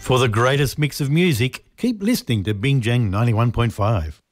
For the greatest mix of music, keep listening to Binjang 91.5.